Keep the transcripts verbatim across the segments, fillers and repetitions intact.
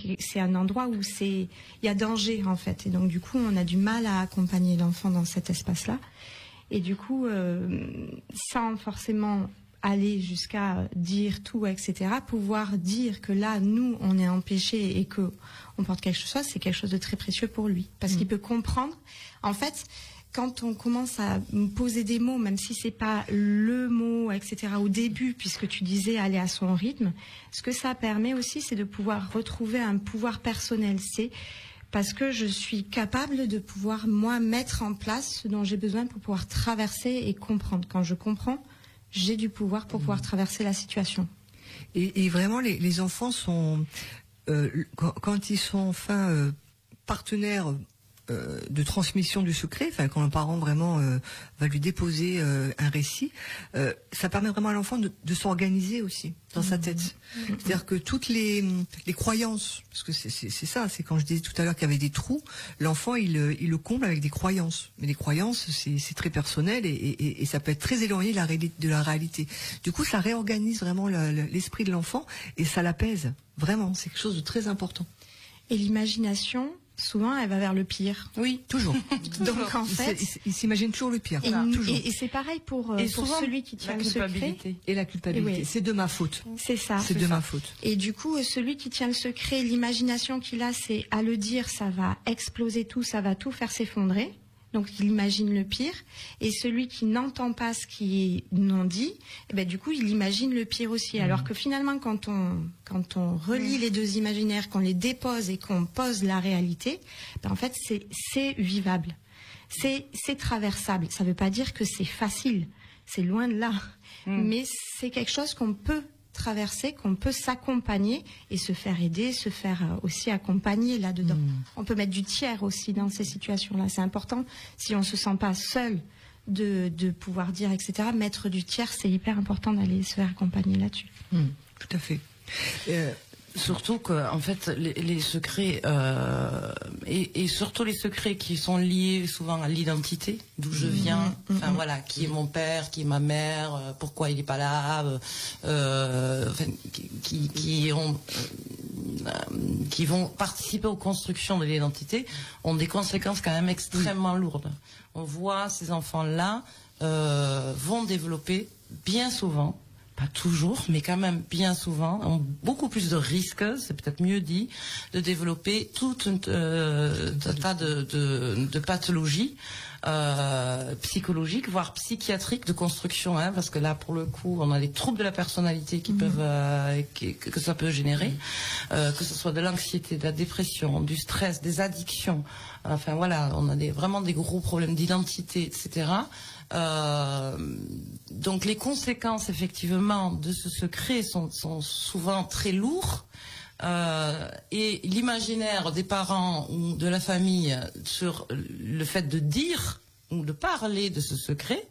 c'est un endroit où c'est, il y a danger en fait. Et donc du coup, on a du mal à accompagner l'enfant dans cet espace-là. Et du coup, euh, sans forcément aller jusqu'à dire tout, et cetera, pouvoir dire que là, nous, on est empêchés et que on porte quelque chose, c'est quelque chose de très précieux pour lui, parce mmh. qu'il peut comprendre. En fait, quand on commence à poser des mots, même si c'est pas le mot, et cetera, au début, puisque tu disais aller à son rythme, ce que ça permet aussi, c'est de pouvoir retrouver un pouvoir personnel. C'est parce que je suis capable de pouvoir, moi, mettre en place ce dont j'ai besoin pour pouvoir traverser et comprendre. Quand je comprends, j'ai du pouvoir pour pouvoir traverser la situation. Et, et vraiment, les, les enfants sont, euh, quand, quand ils sont enfin euh, partenaires euh, de transmission du secret, enfin quand un parent vraiment euh, va lui déposer euh, un récit, euh, ça permet vraiment à l'enfant de, de s'organiser aussi dans mmh. sa tête. Mmh. C'est-à-dire que toutes les, les croyances, parce que c'est, c'est, c'est ça, c'est quand je disais tout à l'heure qu'il y avait des trous, l'enfant il, il le comble avec des croyances. Mais les croyances, c'est, c'est très personnel et, et, et ça peut être très éloigné de la, de la réalité. Du coup, ça réorganise vraiment le, le, l'esprit de l'enfant et ça l'apaise. Vraiment, c'est quelque chose de très important. Et l'imagination, souvent, elle va vers le pire. Oui, toujours. Donc en fait, il, il s'imagine toujours le pire. Et, voilà, toujours. et, et c'est pareil pour, et pour celui qui tient le secret. Et la culpabilité. Oui. C'est de ma faute. C'est ça. C'est, c'est de ça. ma faute. Et du coup, celui qui tient le secret, l'imagination qu'il a, c'est à le dire, ça va exploser tout, ça va tout faire s'effondrer. Donc il imagine le pire, et celui qui n'entend pas ce qui est non dit, eh ben du coup il imagine le pire aussi. Mmh. Alors que finalement quand on quand on relie mmh. les deux imaginaires, qu'on les dépose et qu'on pose la réalité, ben en fait c'est c'est vivable, c'est c'est traversable. Ça veut pas dire que c'est facile, c'est loin de là, mmh. mais c'est quelque chose qu'on peut traverser, qu'on peut s'accompagner et se faire aider, se faire aussi accompagner là-dedans. Mmh. On peut mettre du tiers aussi dans ces situations-là. C'est important, si on se sent pas seul, de, de pouvoir dire, et cetera. Mettre du tiers, c'est hyper important d'aller se faire accompagner là-dessus. Mmh, tout à fait. Euh... Surtout que, en fait, les, les secrets euh, et, et surtout les secrets qui sont liés souvent à l'identité, d'où je viens, mmh, enfin mmh. voilà, qui est mon père, qui est ma mère, euh, pourquoi il est pas là, euh, enfin, qui, qui ont, euh, qui vont participer aux constructions de l'identité, ont des conséquences quand même extrêmement mmh. lourdes. On voit ces enfants-là euh, vont développer bien souvent. Pas toujours, mais quand même bien souvent, ont beaucoup plus de risques, c'est peut-être mieux dit, de développer tout un euh, tas de, de, de pathologies euh, psychologiques, voire psychiatriques de construction, hein, parce que là, pour le coup, on a les troubles de la personnalité qui mmh. peuvent, euh, qui, que ça peut générer, euh, que ce soit de l'anxiété, de la dépression, du stress, des addictions. Enfin voilà, on a des, vraiment des gros problèmes d'identité, et cetera. Euh, donc les conséquences effectivement de ce secret sont, sont souvent très lourds euh, et l'imaginaire des parents ou de la famille sur le fait de dire ou de parler de ce secret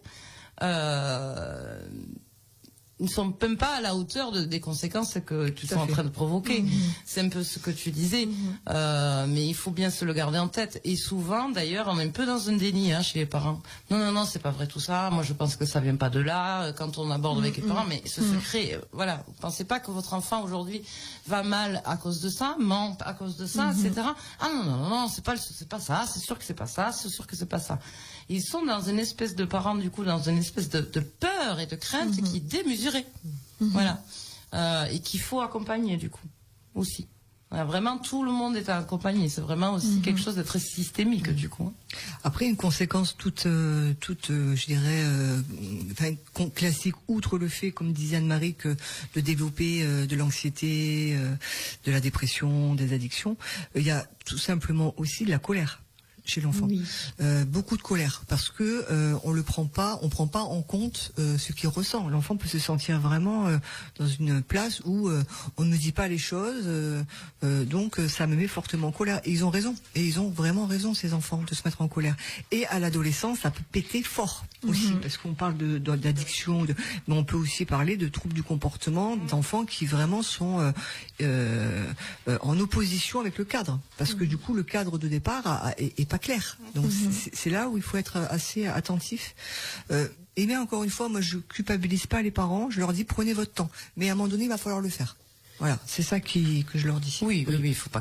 euh, ne sont même pas à la hauteur de, des conséquences que tu es en train de provoquer. Mmh. C'est un peu ce que tu disais, mmh. euh, mais il faut bien se le garder en tête. Et souvent, d'ailleurs, on est un peu dans un déni hein, chez les parents. Non, non, non, c'est pas vrai tout ça. Moi, je pense que ça vient pas de là. Quand on aborde mmh. avec les parents, mais ce mmh. secret, euh, voilà, vous pensez pas que votre enfant aujourd'hui va mal à cause de ça, ment à cause de ça, mmh. et cetera. Ah non, non, non, non, c'est pas, c'est pas ça. C'est sûr que c'est pas ça. C'est sûr que c'est pas ça. Ils sont dans une espèce de parents, du coup, dans une espèce de, de peur et de crainte mmh. qui est démesurée. Mmh. Voilà. Euh, et qu'il faut accompagner, du coup, aussi. Voilà, vraiment, tout le monde est accompagné. C'est vraiment aussi mmh. quelque chose de très systémique, mmh. du coup. Après, une conséquence toute, euh, toute euh, je dirais, euh, enfin, classique, outre le fait, comme disait Anne-Marie, que de développer euh, de l'anxiété, euh, de la dépression, des addictions, il y a tout simplement aussi de la colère chez l'enfant. Oui. Euh, beaucoup de colère parce que euh, on le prend pas, on prend pas en compte euh, ce qu'il ressent. L'enfant peut se sentir vraiment euh, dans une place où euh, on ne me dit pas les choses, euh, euh, donc euh, ça me met fortement en colère. Et ils ont raison, et ils ont vraiment raison ces enfants de se mettre en colère. Et à l'adolescence, ça peut péter fort aussi mm-hmm. parce qu'on parle de, de d'addiction, de, mais on peut aussi parler de troubles du comportement d'enfants qui vraiment sont euh, euh, en opposition avec le cadre, parce que du coup le cadre de départ a, a, est, est pas clair. Donc mmh. c'est, c'est là où il faut être assez attentif. Euh, et bien encore une fois, moi je culpabilise pas les parents, je leur dis prenez votre temps. Mais à un moment donné, il va falloir le faire. Voilà, c'est ça qui, que je leur dis. Oui, oui, oui, il faut pas